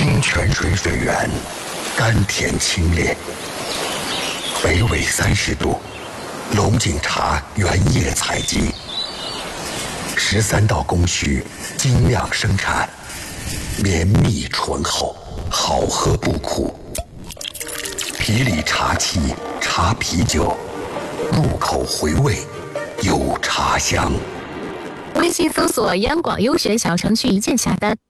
清泉水水源，甘甜清冽。北纬30度，龙井茶原叶采集，13道工序精酿生产，绵密醇厚，好喝不苦。皮里茶气，茶啤酒，入口回味，有茶香。 微信搜索央广优选小程序一键下单。